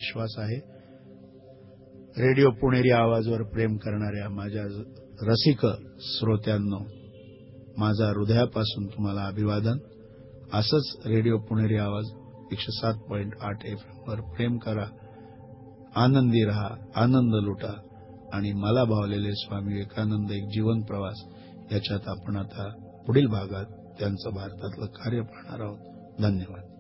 विश्वास आहे. रेडिओ पुणेरी आवाजवर प्रेम करणाऱ्या माझ्या रसिक श्रोत्यांनो, माझा हृदयापासून तुम्हाला अभिवादन. असंच रेडिओ पुणेरी आवाज 107.8 FM वर प्रेम करा, आनंदी रहा, आनंद लुटा आणि मला भावलेले स्वामी विवेकानंद एक जीवन प्रवास याच्यात आपण आता पुढील भागात त्यांचं भारतातलं कार्य पाहणार आहोत. धन्यवाद.